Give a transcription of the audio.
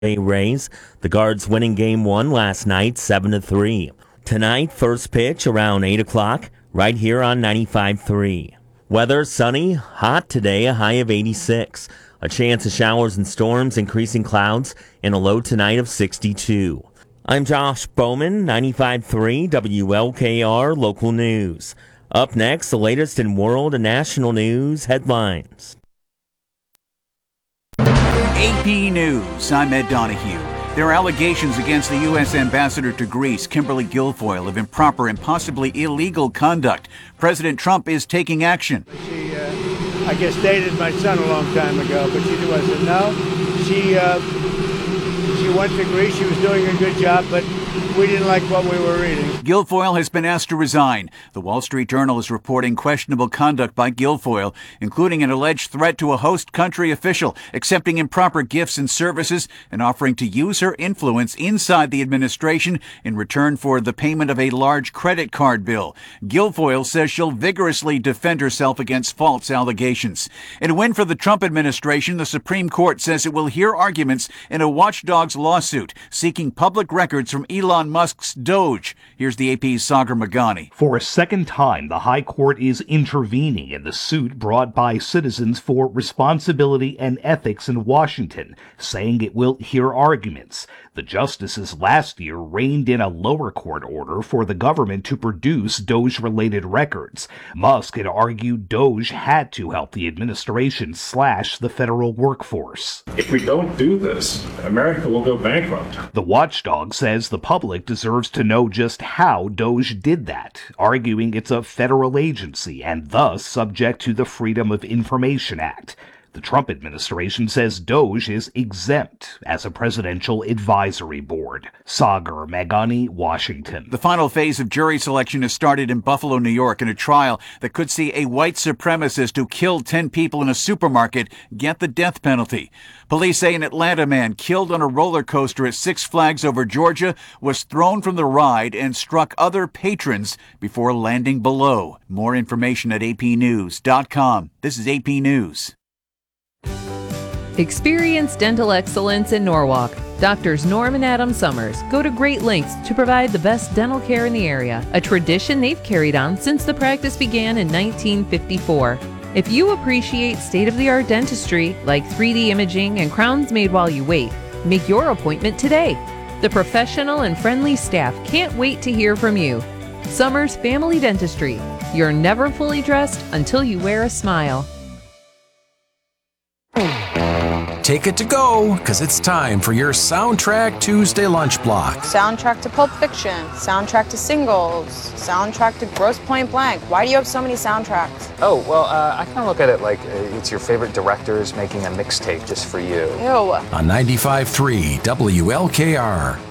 Rays. The Guards winning Game 1 last night, 7-3. Tonight, first pitch around 8 o'clock, right here on 95.3. Weather, sunny, hot today, a high of 86. A chance of showers and storms, increasing clouds, and a low tonight of 62. I'm Josh Bowman, 95.3 WLKR Local News. Up next, the latest in world and national news headlines. AP News, I'm Ed Donahue. There are allegations against the U.S. Ambassador to Greece, Kimberly Guilfoyle, of improper and possibly illegal conduct. President Trump is taking action. She, I guess, dated my son a long time ago, but she wasn't. No, she went to Greece. She was doing a good job, but we didn't like what we were reading. Guilfoyle has been asked to resign. The Wall Street Journal is reporting questionable conduct by Guilfoyle, including an alleged threat to a host country official, accepting improper gifts and services, and offering to use her influence inside the administration in return for the payment of a large credit card bill. Guilfoyle says she'll vigorously defend herself against false allegations. In a win for the Trump administration, the Supreme Court says it will hear arguments in a watchdog's lawsuit seeking public records from Elon Musk's Doge. Here's the AP's Sagar Meghani. For a second time, the High Court is intervening in the suit brought by Citizens for Responsibility and Ethics in Washington, saying it will hear arguments. The justices last year reined in a lower court order for the government to produce Doge-related records. Musk had argued Doge had to help the administration slash the federal workforce. If we don't do this, America will go bankrupt. The watchdog says the public deserves to know just how Doge did that, arguing it's a federal agency and thus subject to the Freedom of Information Act. The Trump administration says Doge is exempt as a presidential advisory board. Sagar Meghani, Washington. The final phase of jury selection has started in Buffalo, New York, in a trial that could see a white supremacist who killed 10 people in a supermarket get the death penalty. Police say an Atlanta man killed on a roller coaster at Six Flags over Georgia was thrown from the ride and struck other patrons before landing below. More information at apnews.com. This is AP News. Experience dental excellence in Norwalk. Doctors Norm and Adam Summers go to great lengths to provide the best dental care in the area, a tradition they've carried on since the practice began in 1954. If you appreciate state-of-the-art dentistry like 3D imaging and crowns made while you wait, make your appointment today. The professional and friendly staff can't wait to hear from you. Summers Family Dentistry. You're never fully dressed until you wear a smile. Take it to go, because it's time for your Soundtrack Tuesday lunch block. Soundtrack to Pulp Fiction, soundtrack to Singles, soundtrack to Grosse Pointe Blank. Why do you have so many soundtracks? Oh, well, I kind of look at it like it's your favorite directors making a mixtape just for you. Ew. On 95.3 WLKR.